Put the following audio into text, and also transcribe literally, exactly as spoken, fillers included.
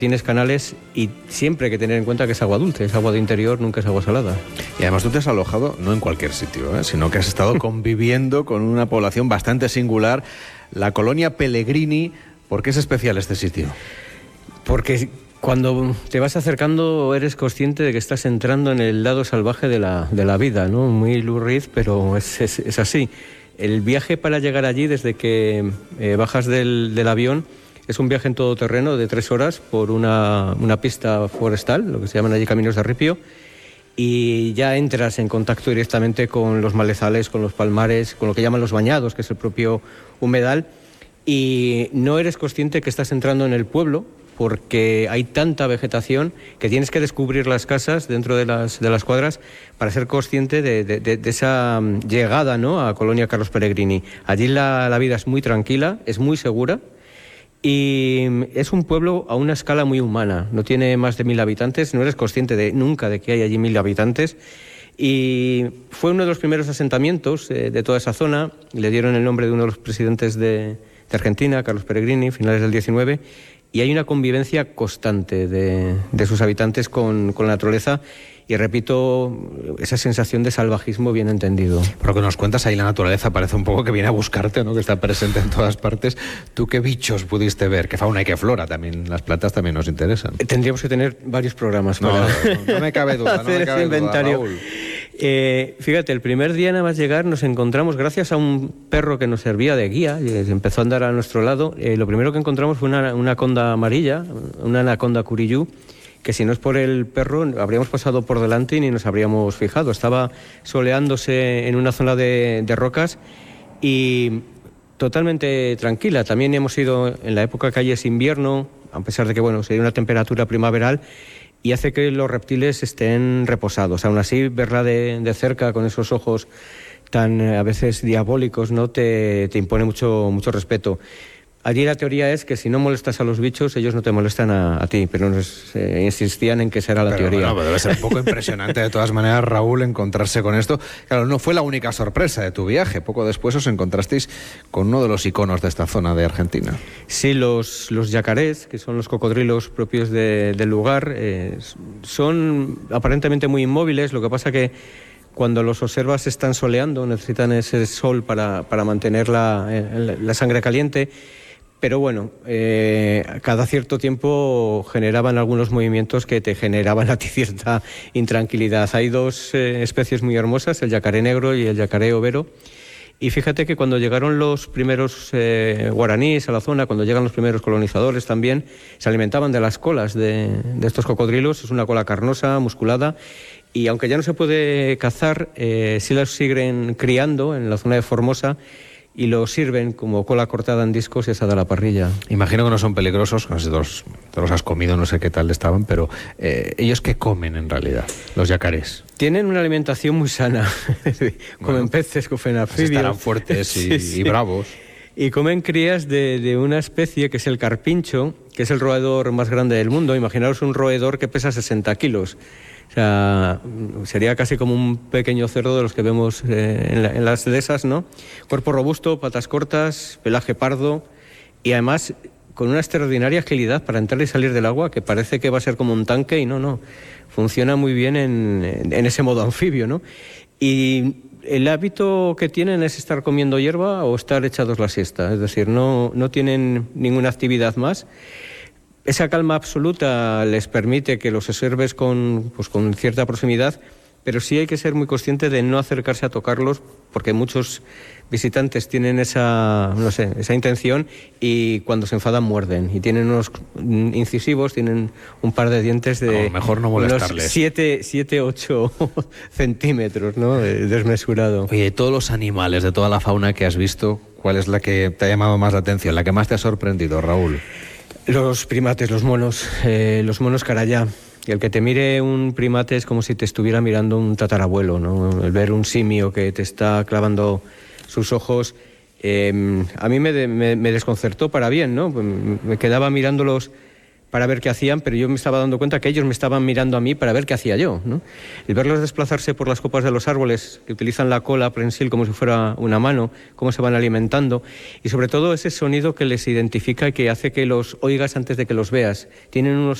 Tienes canales y siempre hay que tener en cuenta que es agua dulce, es agua de interior, nunca es agua salada. Y además tú te has alojado no en cualquier sitio, ¿eh? sino que has estado conviviendo con una población bastante singular, la colonia Pellegrini. ¿Por qué es especial este sitio? Porque cuando te vas acercando eres consciente de que estás entrando en el lado salvaje de la, de la vida, ¿no? Muy Lou Reed, pero es, es, es así. El viaje para llegar allí, desde que eh, bajas del, del avión, es un viaje en todoterreno de tres horas por una, una pista forestal, lo que se llaman allí caminos de ripio, y ya entras en contacto directamente con los malezales, con los palmares, con lo que llaman los bañados, que es el propio humedal, y no eres consciente que estás entrando en el pueblo, porque hay tanta vegetación que tienes que descubrir las casas dentro de las, de las cuadras para ser consciente de, de, de, de esa llegada, ¿no?, a Colonia Carlos Pellegrini. Allí la, la vida es muy tranquila, es muy segura, y es un pueblo a una escala muy humana, no tiene más de mil habitantes, no eres consciente de, nunca de que hay allí mil habitantes, y fue uno de los primeros asentamientos eh, de toda esa zona. Le dieron el nombre de uno de los presidentes de, de Argentina, Carlos Pellegrini, finales del diecinueve, y hay una convivencia constante de, de sus habitantes con, con la naturaleza. Y repito, esa sensación de salvajismo bien entendido. Por lo que nos cuentas, ahí la naturaleza parece un poco que viene a buscarte, ¿no?, que está presente en todas partes. ¿Tú qué bichos pudiste ver? ¿Qué fauna y qué flora? También las plantas también nos interesan. Tendríamos que tener varios programas para no, no, no me cabe duda, no me cabe inventario. duda, Raúl. Eh, fíjate, el primer día nada más llegar nos encontramos, gracias a un perro que nos servía de guía, y empezó a andar a nuestro lado, eh, lo primero que encontramos fue una, una anaconda amarilla, una anaconda curiyú, que si no es por el perro habríamos pasado por delante y ni nos habríamos fijado. Estaba soleándose en una zona de, de rocas y totalmente tranquila. También hemos ido en la época que hay es invierno, a pesar de que bueno, sería una temperatura primaveral, y hace que los reptiles estén reposados. Aún así, verla de, de cerca con esos ojos tan a veces diabólicos, ¿no?, te, te impone mucho, mucho respeto. Allí la teoría es que si no molestas a los bichos, ellos no te molestan a, a ti, pero nos eh, insistían en que esa era la pero, teoría. Bueno, pero debe ser un poco impresionante de todas maneras, Raúl, encontrarse con esto. Claro, no fue la única sorpresa de tu viaje. Poco después os encontrasteis con uno de los iconos de esta zona de Argentina. Sí, los, los yacarés, que son los cocodrilos propios de, del lugar, eh, son aparentemente muy inmóviles. Lo que pasa que cuando los observas se están soleando, necesitan ese sol para, para mantener la, eh, la sangre caliente. Pero bueno, eh, cada cierto tiempo generaban algunos movimientos que te generaban a ti cierta intranquilidad. Hay dos eh, especies muy hermosas, el yacaré negro y el yacaré overo. Y fíjate que cuando llegaron los primeros eh, guaraníes a la zona, cuando llegan los primeros colonizadores también, se alimentaban de las colas de, de estos cocodrilos. Es una cola carnosa, musculada, y aunque ya no se puede cazar, eh, sí las siguen criando en la zona de Formosa, y lo sirven como cola cortada en discos y asada a la parrilla. Imagino que no son peligrosos, no sé si te los, te los has comido, no sé qué tal estaban, pero eh, ¿ellos qué comen en realidad, los yacarés? Tienen una alimentación muy sana. Comen bueno, peces, comen anfibios. Estarán fuertes y, sí, sí. y bravos. Y comen crías de, de una especie que es el carpincho, que es el roedor más grande del mundo. Imaginaos un roedor que pesa sesenta kilos. O sea, sería casi como un pequeño cerdo de los que vemos eh, en, la, en las dehesas, ¿no? Cuerpo robusto, patas cortas, pelaje pardo, y además con una extraordinaria agilidad para entrar y salir del agua, que parece que va a ser como un tanque, y no, no. Funciona muy bien en, en ese modo anfibio, ¿no? Y el hábito que tienen es estar comiendo hierba o estar echados la siesta. Es decir, no, no tienen ninguna actividad más. Esa calma absoluta les permite que los observes con, pues, con cierta proximidad, pero sí hay que ser muy consciente de no acercarse a tocarlos, porque muchos visitantes tienen esa, no sé, esa intención, y cuando se enfadan muerden, y tienen unos incisivos, tienen un par de dientes de no, mejor no molestarles. siete, ocho centímetros, ¿no?, desmesurado. Oye, de todos los animales, de toda la fauna que has visto, ¿cuál es la que te ha llamado más la atención, la que más te ha sorprendido, Raúl? Los primates, los monos, eh, los monos carayá. Y el que te mire un primate es como si te estuviera mirando un tatarabuelo, ¿no? El ver un simio que te está clavando sus ojos, eh, a mí me, de, me, me desconcertó para bien, ¿no? Me quedaba mirándolos para ver qué hacían, pero yo me estaba dando cuenta que ellos me estaban mirando a mí para ver qué hacía yo, ¿no? El verlos desplazarse por las copas de los árboles, que utilizan la cola prensil como si fuera una mano, cómo se van alimentando, y sobre todo ese sonido que les identifica y que hace que los oigas antes de que los veas. Tienen unos